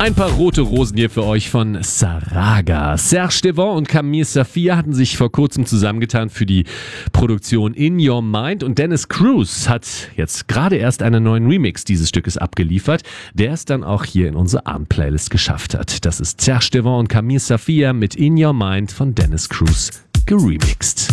Ein paar rote Rosen hier für euch von Saraga. Serge Devant und Camille Safia hatten sich vor kurzem zusammengetan für die Produktion In Your Mind und Dennis Cruz hat jetzt gerade erst einen neuen Remix dieses Stückes abgeliefert, der es dann auch hier in unsere Abend-Playlist geschafft hat. Das ist Serge Devant und Camille Safia mit In Your Mind von Dennis Cruz geremixed.